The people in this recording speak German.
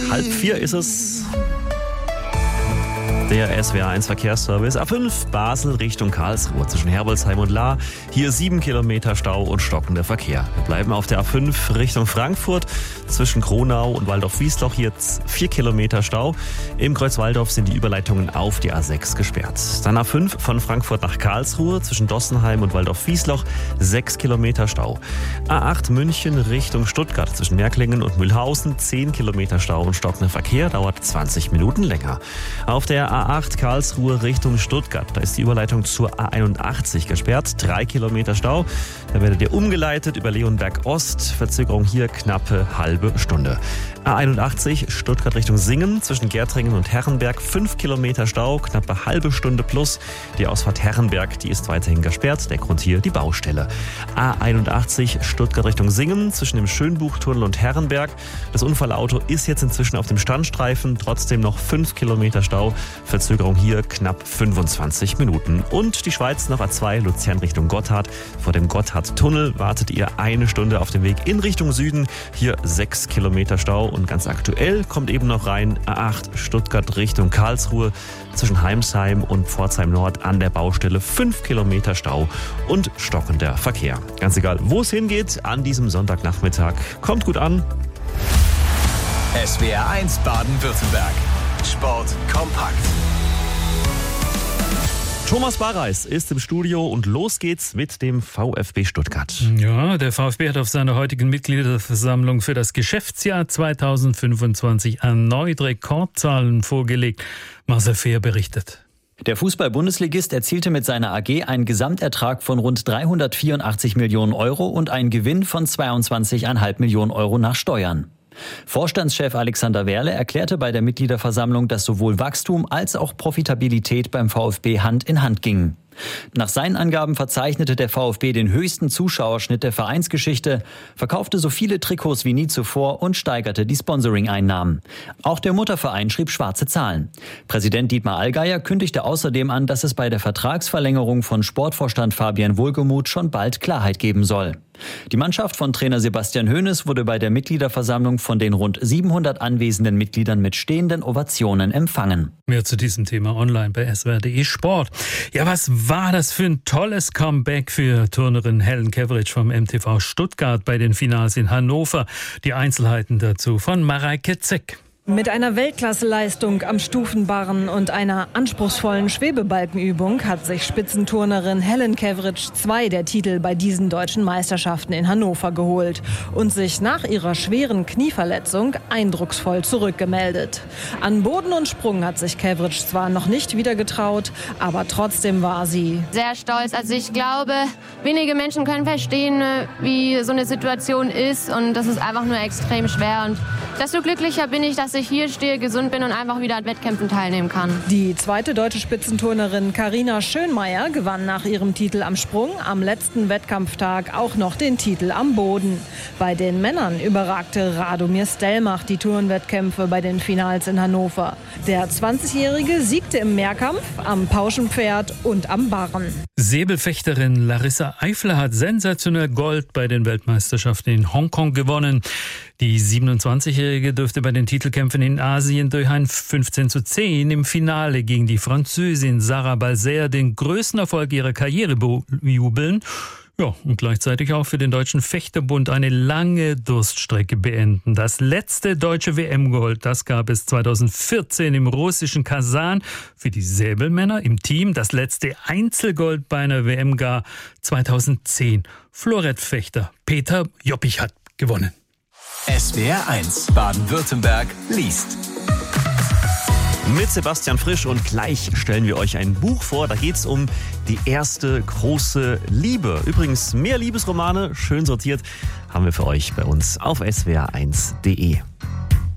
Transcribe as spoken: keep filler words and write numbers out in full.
Halb vier ist es. Der S W R eins Verkehrsservice A fünf Basel Richtung Karlsruhe zwischen Herbolzheim und Lahr. Hier sieben Kilometer Stau und stockender Verkehr. Wir bleiben auf der A fünf Richtung Frankfurt zwischen Kronau und Waldorf-Wiesloch. Hier vier Kilometer Stau. Im Kreuzwaldorf sind die Überleitungen auf die A sechs gesperrt. Dann A fünf von Frankfurt nach Karlsruhe zwischen Dossenheim und Waldorf-Wiesloch. sechs Kilometer Stau. A acht München Richtung Stuttgart zwischen Märklingen und Mühlhausen. zehn Kilometer Stau und stockender Verkehr. Dauert zwanzig Minuten länger. Auf der A acht Karlsruhe Richtung Stuttgart. Da ist die Überleitung zur A einundachtzig gesperrt. Drei Kilometer Stau. Da werdet ihr umgeleitet über Leonberg Ost. Verzögerung hier knappe halbe Stunde. A einundachtzig Stuttgart Richtung Singen zwischen Gärtringen und Herrenberg. Fünf Kilometer Stau, knappe halbe Stunde plus. Die Ausfahrt Herrenberg, die ist weiterhin gesperrt. Der Grund hier die Baustelle. A einundachtzig Stuttgart Richtung Singen zwischen dem Schönbuchtunnel und Herrenberg. Das Unfallauto ist jetzt inzwischen auf dem Standstreifen. Trotzdem noch fünf Kilometer Stau. Verzögerung hier knapp fünfundzwanzig Minuten. Und die Schweiz noch A zwei Luzern Richtung Gotthard. Vor dem Gotthardtunnel wartet ihr eine Stunde auf dem Weg in Richtung Süden. Hier sechs Kilometer Stau. Und ganz aktuell kommt eben noch rein A acht Stuttgart Richtung Karlsruhe zwischen Heimsheim und Pforzheim Nord an der Baustelle. fünf Kilometer Stau und stockender Verkehr. Ganz egal, wo es hingeht an diesem Sonntagnachmittag. Kommt gut an. S W R eins Baden-Württemberg. Sport kompakt. Thomas Barreis ist im Studio und los geht's mit dem VfB Stuttgart. Ja, der VfB hat auf seiner heutigen Mitgliederversammlung für das Geschäftsjahr zweitausendfünfundzwanzig erneut Rekordzahlen vorgelegt. Marcel Fehr berichtet. Der Fußball-Bundesligist erzielte mit seiner A G einen Gesamtertrag von rund dreihundertvierundachtzig Millionen Euro und einen Gewinn von zweiundzwanzig Komma fünf Millionen Euro nach Steuern. Vorstandschef Alexander Werle erklärte bei der Mitgliederversammlung, dass sowohl Wachstum als auch Profitabilität beim VfB Hand in Hand gingen. Nach seinen Angaben verzeichnete der VfB den höchsten Zuschauerschnitt der Vereinsgeschichte, verkaufte so viele Trikots wie nie zuvor und steigerte die Sponsoring-Einnahmen. Auch der Mutterverein schrieb schwarze Zahlen. Präsident Dietmar Allgeier kündigte außerdem an, dass es bei der Vertragsverlängerung von Sportvorstand Fabian Wohlgemuth schon bald Klarheit geben soll. Die Mannschaft von Trainer Sebastian Hoeneß wurde bei der Mitgliederversammlung von den rund siebenhundert anwesenden Mitgliedern mit stehenden Ovationen empfangen. Mehr zu diesem Thema online bei S W R punkt de Sport. Ja, was war das für ein tolles Comeback für Turnerin Helen Keveritsch vom M T V Stuttgart bei den Finals in Hannover. Die Einzelheiten dazu von Mareike Zeck. Mit einer Weltklasseleistung am Stufenbarren und einer anspruchsvollen Schwebebalkenübung hat sich Spitzenturnerin Helen Keveritsch zwei der Titel bei diesen deutschen Meisterschaften in Hannover geholt und sich nach ihrer schweren Knieverletzung eindrucksvoll zurückgemeldet. An Boden und Sprung hat sich Keveritsch zwar noch nicht wieder getraut, aber trotzdem war sie sehr stolz. Also ich glaube, wenige Menschen können verstehen, wie so eine Situation ist, und das ist einfach nur extrem schwer. Und desto glücklicher bin ich, dass ich hier stehe, gesund bin und einfach wieder an Wettkämpfen teilnehmen kann. Die zweite deutsche Spitzenturnerin Carina Schönmeier gewann nach ihrem Titel am Sprung am letzten Wettkampftag auch noch den Titel am Boden. Bei den Männern überragte Radomir Stelmach die Turnwettkämpfe bei den Finals in Hannover. Der zwanzigjährige siegte im Mehrkampf, am Pauschenpferd und am Barren. Säbelfechterin Larissa Eifler hat sensationell Gold bei den Weltmeisterschaften in Hongkong gewonnen. Die siebenundzwanzigjährige dürfte bei den Titelkämpfen in Asien durch ein fünfzehn zu zehn im Finale gegen die Französin Sarah Balser den größten Erfolg ihrer Karriere bejubeln. Ja, und gleichzeitig auch für den Deutschen Fechterbund eine lange Durststrecke beenden. Das letzte deutsche W M-Gold, das gab es zweitausendvierzehn im russischen Kasan für die Säbelmänner im Team. Das letzte Einzelgold bei einer W M gar zweitausendzehn. Florettfechter Peter Joppich hat gewonnen. S W R eins Baden-Württemberg liest. Mit Sebastian Frisch, und gleich stellen wir euch ein Buch vor. Da geht es um die erste große Liebe. Übrigens, mehr Liebesromane, schön sortiert, haben wir für euch bei uns auf S W R eins punkt de.